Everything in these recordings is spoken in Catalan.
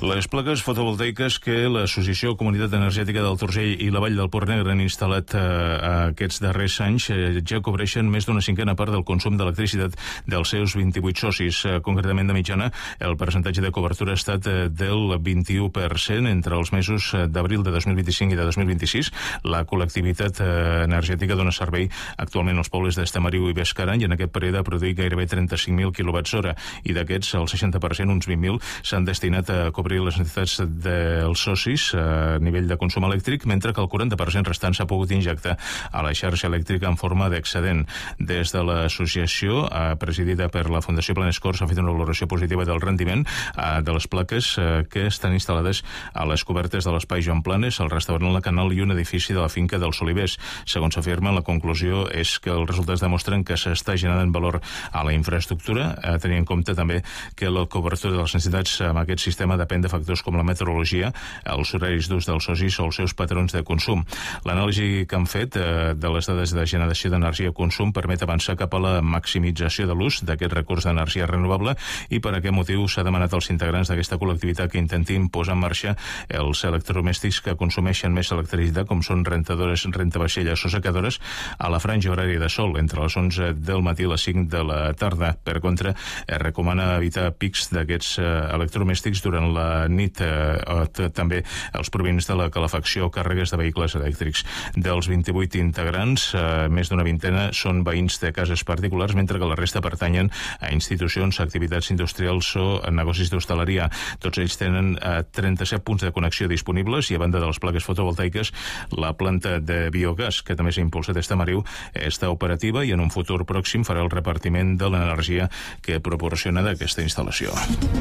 Les plaques fotovoltaiques que l'Associació Comunitat Energètica del Turgell i la Vall del Portnegre han instal·lat aquests darrers anys ja cobreixen més d'una cinquena part del consum d'electricitat dels seus 28 socis. Concretament, de mitjana, el percentatge de cobertura ha estat del 21% entre els mesos d'abril de 2025 i de 2026. La col·lectivitat energètica dona servei actualment als pobles d'Estamariu i Bescara i en aquest període ha produït gairebé 35.000 kWh i d'aquests el 60%, uns 20.000, s'han destinat a cobrir les necessitats dels socis a nivell de consum elèctric, mentre que el 40% restant s'ha pogut injectar a la xarxa elèctrica en forma d'excedent. Des de l'associació, presidida per la Fundació Planescor, s'ha fet una valoració positiva del rendiment de les plaques que estan instal·lades a les cobertes de l'espai Joan Planes, el restaurant La Canal i un edifici de la finca dels Olivers. Segons s'afirma, la conclusió és que els resultats demostren que s'està generant valor a la infraestructura, tenint en compte també que la cobertura de les necessitats amb aquest sistema depèn de factors com la meteorologia, els horaris d'ús dels socis o els seus patrons de consum. L'anàlisi que han fet de les dades de generació d'energia i consum permet avançar cap a la maximització de l'ús d'aquest recurs d'energia renovable i per aquest motiu s'ha demanat als integrants d'aquesta col·lectivitat que intentin posar en marxa els electrodomèstics que consumeixen més electricitat, com són rentadores, rentavaixelles o secadores, a la franja horària de sol, entre les 11 del matí i les 5 de la tarda. Per contra, es recomana evitar pics d'aquests electrodomèstics durant la nit, també els provinents de la calefacció o càrregues de vehicles elèctrics. Dels 28 integrants, més d'una vintena són veïns de cases particulars, mentre que la resta pertanyen a institucions, activitats industrials o negocis d'hostaleria. Tots ells tenen 37 punts de connexió disponibles i, a banda de les plaques fotovoltaiques, la planta de biogàs, que també s'ha impulsat a Estamariu, està operativa i en un futur pròxim farà el repartiment de l'energia que proporciona d'aquesta instal·lació.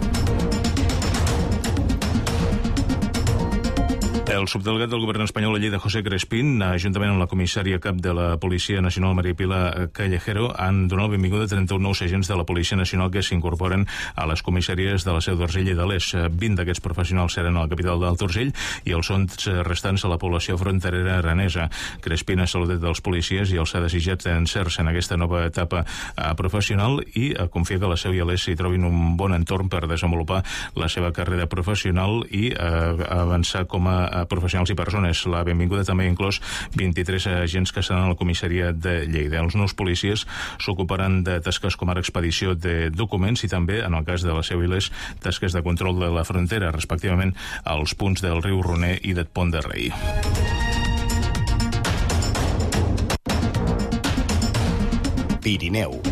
El subdelegat del govern espanyol a Lleida, José Crespín, juntament amb la comissària cap de la Policia Nacional, Maria Pilar Callejero, han donat la benvinguda a 31 nous agents de la Policia Nacional que s'incorporen a les comissaries de la Seu d'Urgell i de l'Est. 20 d'aquests professionals seran a la capital del Turgell i els 11 restants a la població fronterera aranesa. Crespín ha saludat dels policies i els ha desitjat encerts en aquesta nova etapa professional i confia que la Seu i l'Est s'hi trobin un bon entorn per desenvolupar la seva carrera professional i avançar com a professionals i persones. La benvinguda també ha inclòs 23 agents que seran a la comissaria de Lleida. Els nous policies s'ocuparan de tasques com ara expedició de documents i també, en el cas de la Seu i l'Est, tasques de control de la frontera, respectivament als punts del riu Roner i del Pont de Rei. Pirineu.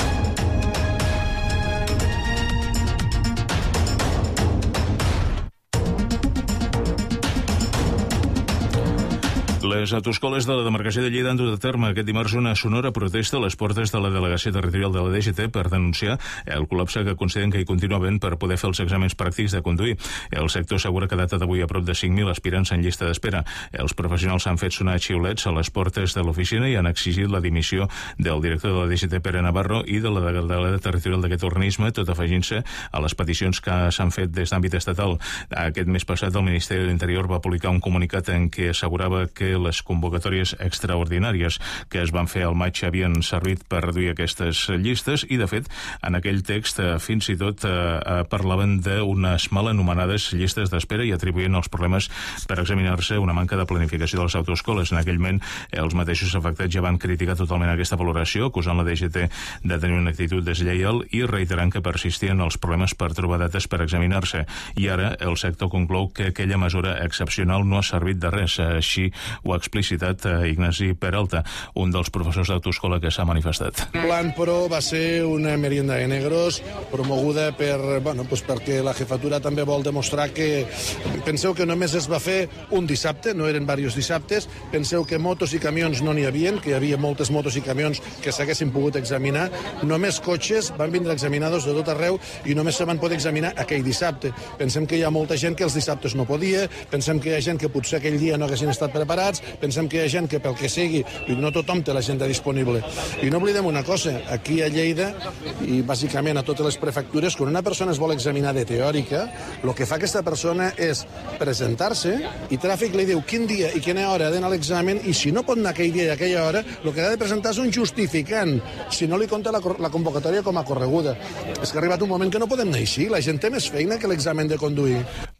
Les autoescoles de la demarcació de Lleida han dut a terme aquest dimarts una sonora protesta a les portes de la delegació territorial de la DGT per denunciar el col·lapse que consideren que hi continua havent per poder fer els exàmens pràctics de conduir. El sector assegura que a data d'avui a prop de 5.000 aspirants en llista d'espera. Els professionals han fet sonar xiulets a les portes de l'oficina i han exigit la dimissió del director de la DGT, Pere Navarro, i de la delegada territorial d'aquest organisme, tot afegint-se a les peticions que s'han fet des d'àmbit estatal. Aquest mes passat el Ministeri de l'Interior va publicar un comunicat en què assegurava que les convocatòries extraordinàries que es van fer al maig havien servit per reduir aquestes llistes i, de fet, en aquell text fins i tot parlaven d'unes mal anomenades llistes d'espera i atribuïen els problemes per examinar-se una manca de planificació de les autoescoles. En aquell moment, els mateixos afectats ja van criticar totalment aquesta valoració, acusant la DGT de tenir una actitud deslleial i reiterant que persistien els problemes per trobar dates per examinar-se. I ara el sector conclou que aquella mesura excepcional no ha servit de res. Així ho ha explicitat Ignasi Peralta, un dels professors d'autoescola que s'ha manifestat. Plan Pro va ser una merienda de negros promoguda perquè la jefatura també vol demostrar que... Penseu que només es va fer un dissabte, no eren diversos dissabtes. Penseu que motos i camions no n'hi havia, que hi havia moltes motos i camions que s'haguessin pogut examinar. Només cotxes van vindre examinadors de tot arreu i només se van poder examinar aquell dissabte. Pensem que hi ha molta gent que els dissabtes no podia, pensem que hi ha gent que potser aquell dia no haguessin estat preparats, pensem que hi ha gent que pel que sigui, no tothom té l'agenda disponible. I no oblidem una cosa, aquí a Lleida i bàsicament a totes les prefectures, quan una persona es vol examinar de teòrica, el que fa aquesta persona és presentar-se i Tràfic li diu quin dia i quina hora ha d'anar a l'examen i si no pot anar aquell dia i aquella hora, el que ha de presentar és un justificant, si no li compta la convocatòria com a correguda. És que ha arribat un moment que no podem anar així, la gent té més feina que l'examen de conduir.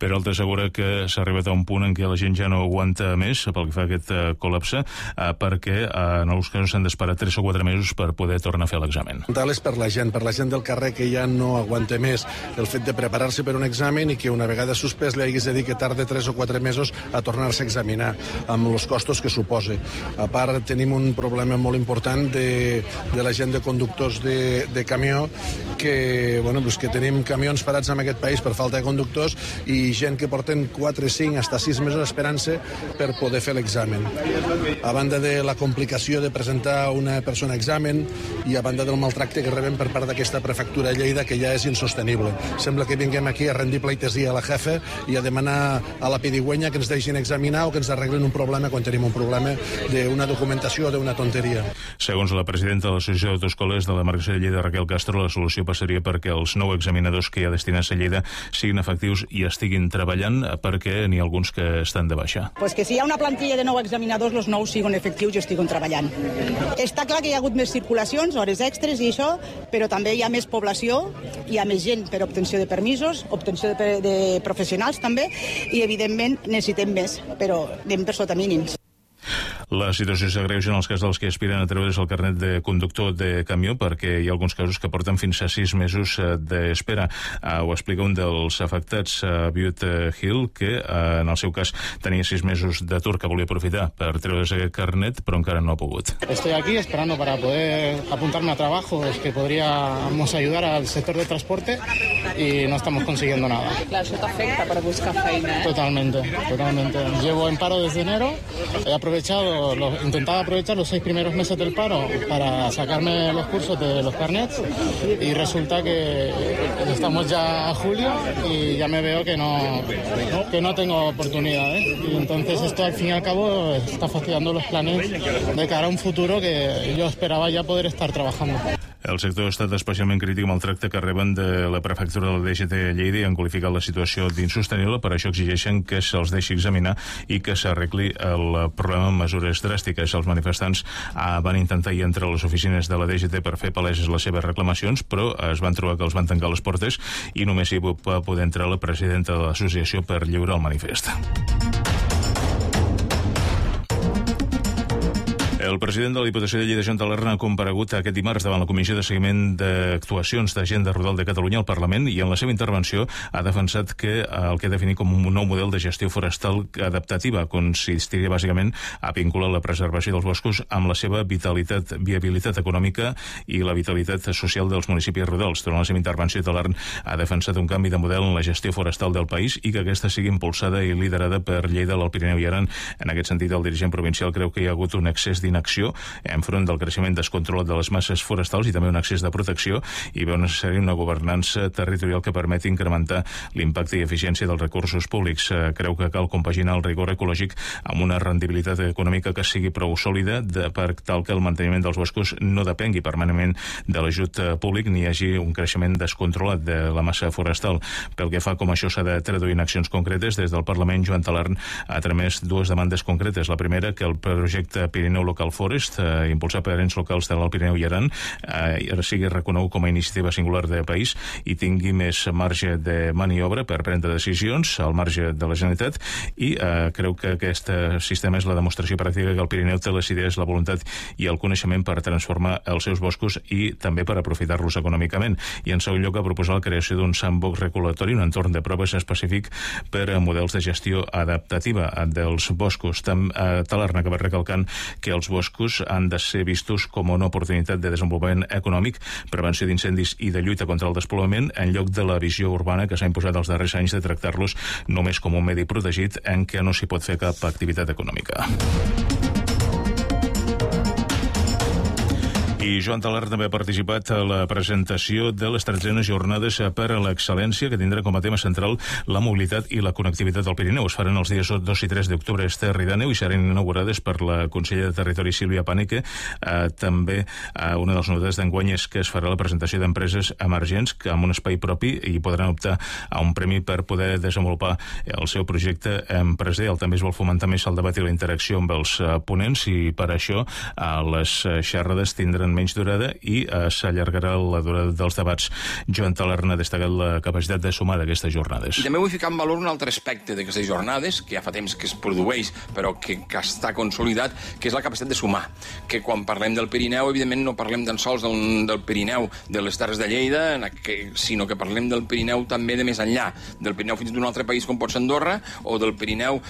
però el t'assegura que s'ha arribat a un punt en què la gent ja no aguanta més pel que fa a aquest col·lapse, perquè en alguns casos s'han d'esperar 3 o 4 mesos per poder tornar a fer l'examen. És per la gent del carrer que ja no aguanta més el fet de preparar-se per un examen i que una vegada suspès li hagués de dir que tarda 3 o 4 mesos a tornar-se a examinar, amb els costos que suposa. A part, tenim un problema molt important de la gent de conductors de camió, que tenim camions parats en aquest país per falta de conductors i gent que porten 4, 5, hasta 6 mesos esperant-se per poder fer l'examen. A banda de la complicació de presentar una persona a examen i a banda del maltracte que rebem per part d'aquesta prefectura de Lleida, que ja és insostenible. Sembla que vinguem aquí a rendir pleitesia a la jefa i a demanar a la pedigüenya que ens deixin examinar o que ens arreglen un problema quan tenim un problema d'una documentació o d'una tonteria. Segons la presidenta de l'Associació d'Autoescoles de la demarcació de Lleida, Raquel Castro, la solució passaria perquè els 9 examinadors que hi ha destinats a Lleida siguin efectius i estiguin treballant, perquè n'hi ha alguns que estan de baixa. Pues que si hi ha una plantilla de 9 examinadors, els 9 siguin efectius i estiguin treballant. Està clar que hi ha hagut més circulacions, hores extres i això, però també hi ha més població, hi ha més gent per obtenció de permisos, obtenció de professionals també, i evidentment necessitem més, però anem per sota mínims. La situació s'agreuja en els casos dels que aspiren a treure's el carnet de conductor de camió, perquè hi ha alguns casos que porten fins a 6 mesos d'espera. Ho explica un dels afectats, Butte Hill, que en el seu cas tenia 6 mesos d'atur, que volia aprofitar per treure's aquest carnet, però encara no ha pogut. Estoy aquí esperando para poder apuntarme a trabajos que podríamos ayudar al sector de transporte y no estamos consiguiendo nada. Claro, eso te afecta para buscar feina, ¿eh? Totalmente. Llevo en paro desde enero, intentaba aprovechar los 6 primeros meses del paro para sacarme los cursos de los carnets y resulta que estamos ya a julio y ya me veo que no tengo oportunidad, ¿eh? Y entonces esto al fin y al cabo está fastidiando los planes de cara a un futuro que yo esperaba ya poder estar trabajando. El sector ha estat especialment crític amb el tracte que reben de la prefectura de la DGT a Lleida i han qualificat la situació d'insostenible. Per això exigeixen que se'ls deixi examinar i que s'arregli el problema amb mesures dràstiques. Els manifestants van intentar ir entre les oficines de la DGT per fer paleses les seves reclamacions, però es van trobar que els van tancar les portes i només hi va poder entrar la presidenta de l'associació per lliurar el manifest. El president de la Diputació de Lleida, Joan Talarn, ha comparegut aquest dimarts davant la Comissió de Seguiment d'Actuacions d'Agenda Rural de Catalunya al Parlament i en la seva intervenció ha defensat que el que ha definit com un nou model de gestió forestal adaptativa consistiria bàsicament a vincular la preservació dels boscos amb la seva viabilitat econòmica i la vitalitat social dels municipis rurals. Durant la seva intervenció, Talarn ha defensat un canvi de model en la gestió forestal del país i que aquesta sigui impulsada i liderada per Lleida, l'Alt Pirineu i Aran. En aquest sentit, el dirigent provincial creu que hi ha hagut un excés d'inacció enfront del creixement descontrolat de les masses forestals i també un excés de protecció, i veu necessària una governança territorial que permeti incrementar l'impacte i eficiència dels recursos públics. Creu que cal compaginar el rigor ecològic amb una rendibilitat econòmica que sigui prou sòlida per tal que el manteniment dels boscos no depengui permanentment de l'ajut públic ni hi hagi un creixement descontrolat de la massa forestal. Pel que fa com això s'ha de traduir en accions concretes, des del Parlament, Joan Talarn ha tramès 2 demandes concretes. La primera, que el projecte Pirineu Local Forest, impulsat per ens locals de l'Alt Pirineu i Aran, sigui reconegut com a iniciativa singular de país i tingui més marge de maniobra per prendre decisions al marge de la Generalitat, i creu que aquest sistema és la demostració pràctica que el Pirineu té les idees, la voluntat i el coneixement per transformar els seus boscos i també per aprofitar-los econòmicament. I en segon lloc, ha proposat la creació d'un sandbox regulatori, un entorn de proves específic per a models de gestió adaptativa dels boscos. Talarn ha acabat recalcant que els boscos han de ser vistos com una oportunitat de desenvolupament econòmic, prevenció d'incendis i de lluita contra el despoblament, en lloc de la visió urbana que s'ha imposat els darrers anys de tractar-los només com un medi protegit en què no s'hi pot fer cap activitat econòmica. I Joan Talarn també ha participat a la presentació de les 13enes jornades per a l'excel·lència, que tindrà com a tema central la mobilitat i la connectivitat del Pirineu. Es faran els dies 2 i 3 d'octubre a Esterri d'Àneu i seran inaugurades per la consellera de Territori, Sílvia Pànique. També una de les novetats d'enguany és que es farà la presentació d'empreses emergents que amb un espai propi i podran optar a un premi per poder desenvolupar el seu projecte empresarial. També es vol fomentar més el debat i la interacció amb els ponents, i per això les xerrades tindran menys durada i s'allargarà la durada dels debats. Joan Talarn ha destacat la capacitat de sumar d'aquestes jornades. I també vull ficar en valor un altre aspecte d'aquestes jornades, que ja fa temps que es produeix, però que està consolidat, que és la capacitat de sumar. Que quan parlem del Pirineu, evidentment no parlem tan sols del Pirineu de les Terres de Lleida, sinó que parlem del Pirineu també de més enllà, del Pirineu fins d'un altre país com pot ser Andorra, o del Pirineu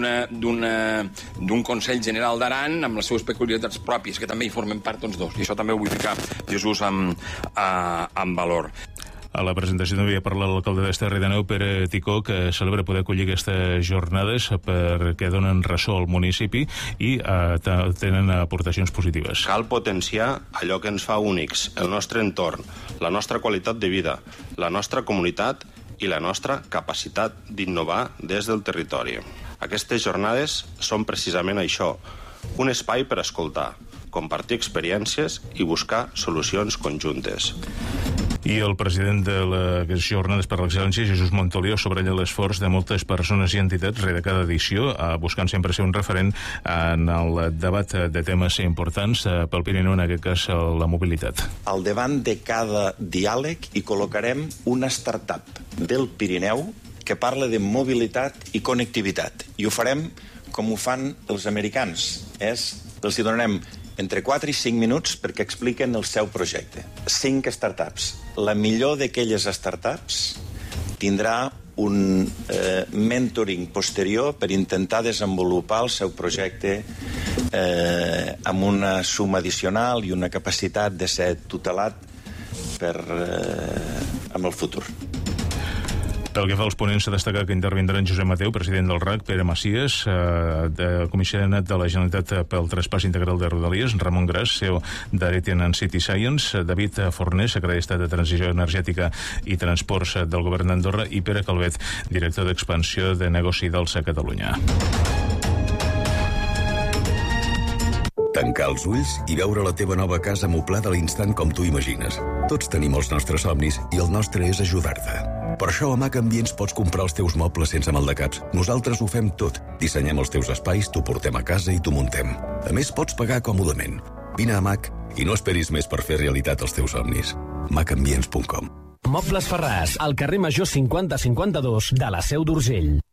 d'un Consell General d'Aran amb les seves peculiaritats pròpies, que també hi formen part tots dos. I això també ho vull ficar, Jesús, en valor. A la presentació també hi ha parlat l'alcalde d'Esterri d'Àneu, Pere Ticó, que celebra poder acollir aquestes jornades perquè donen ressò al municipi i tenen aportacions positives. Cal potenciar allò que ens fa únics, el nostre entorn, la nostra qualitat de vida, la nostra comunitat i la nostra capacitat d'innovar des del territori. Aquestes jornades són precisament això, un espai per escoltar, compartir experiències i buscar solucions conjuntes. I el president de les Jornades per l'Excel·lència, Jesús Montoliu, subratlla l'esforç de moltes persones i entitats rere cada edició, buscant sempre ser un referent en el debat de temes importants pel Pirineu, en aquest cas la mobilitat. Al davant de cada diàleg hi col·locarem una startup del Pirineu que parla de mobilitat i connectivitat. I ho farem com ho fan els americans. Els hi donarem entre 4 i 5 minuts perquè expliquen el seu projecte. 5 startups. La millor d'aquelles startups tindrà un mentoring posterior per intentar desenvolupar el seu projecte amb una suma addicional i una capacitat de ser tutelat amb el futur. Pel que fa als ponents, s'ha destacat que intervindran Josep Mateu, president del RAC, Pere Macias, comissionat de la Generalitat pel traspàs integral de Rodalies, Ramon Gras, CEO d'Aretian and City Science, David Fornés, secretari d'Estat de Transició Energètica i Transports del Govern d'Andorra, i Pere Calvet, director d'Expansió de Negoci d'Alsa Catalunya. Tancar els ulls i veure la teva nova casa moblada a l'instant com tu imagines. Tots tenim els nostres somnis i el nostre és ajudar-te. Per això a Mac Ambients pots comprar els teus mobles sense maldecaps. Nosaltres ho fem tot. Dissenyem els teus espais, t'ho portem a casa i t'ho muntem. A més, pots pagar còmodament. Vine a Mac i no esperis més per fer realitat els teus somnis. macambients.com. Mobles Ferràs, al carrer Major 5052 de la Seu d'Urgell.